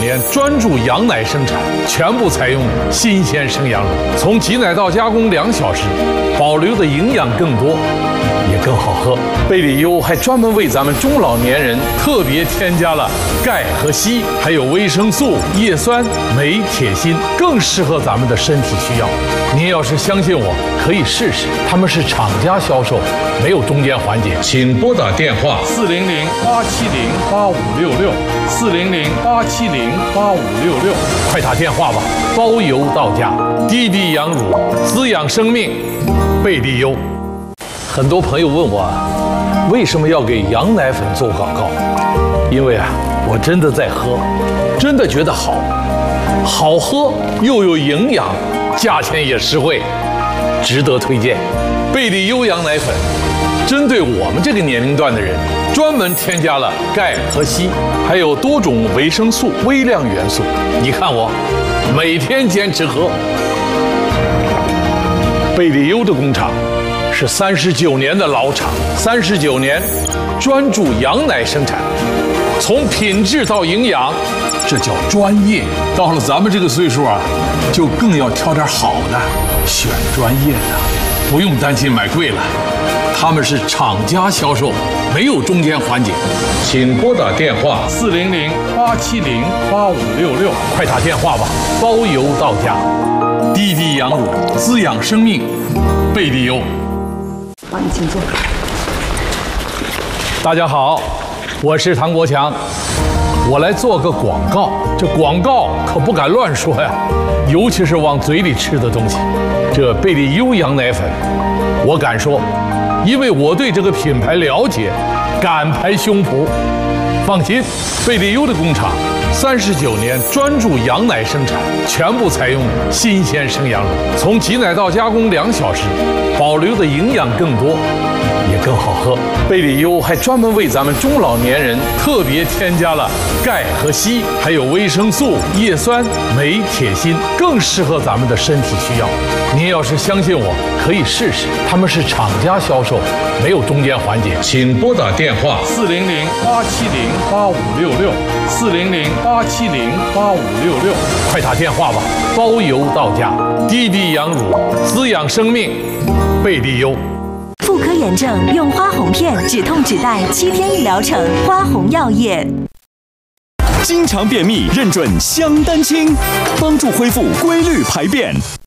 年专注羊奶生产，全部采用新鲜生羊乳，从挤奶到加工2小时，保留的营养更多，也更好喝。贝里优还专门为咱们中老年人特别添加了钙和硒，还有维生素、叶酸、镁、铁、锌，更适合咱们的身体需要。您要是相信我，可以试试。他们是厂家销售，没有中间环节。请拨打电话400-870-8566，400-870-8566，快打电话吧，包邮到家。滴滴羊乳，滋养生命，贝利优。很多朋友问我，为什么要给羊奶粉做广告？因为我真的在喝，真的觉得好喝又有营养，价钱也实惠，值得推荐。贝利优羊奶粉针对我们这个年龄段的人，专门添加了钙和硒，还有多种维生素、微量元素。你看我每天坚持喝。贝利优的工厂是39年的老厂，39年专注羊奶生产，从品质到营养，这叫专业。到了咱们这个岁数就更要挑点好的，选专业的，不用担心买贵了。他们是厂家销售，没有中间环节。请拨打电话400-870-8566，快打电话吧，包邮到家。滴滴羊乳，滋养生命，贝利优。 好，你请坐。 大家好，我是唐国强，我来做个广告。这广告可不敢乱说呀，尤其是往嘴里吃的东西。这贝利优羊奶粉，我敢说，因为我对这个品牌了解，敢拍胸脯。放心，贝利优的工厂39年专注羊奶生产，全部采用新鲜生羊乳，从挤奶到加工2小时，保留的营养更多，也更好喝。贝利优还专门为咱们中老年人特别添加了钙和硒，还有维生素、叶酸、镁、铁、锌，更适合咱们的身体需要。您要是相信我，可以试试。他们是厂家销售，没有中间环节。请拨打电话400-870-8566，400-870-8566，快打电话吧，包邮到家。滴滴羊乳，滋养生命，贝利优。 妇科炎症用花红片止痛止带7天1疗程，花红药业。 经常便秘认准香丹清，帮助恢复规律排便。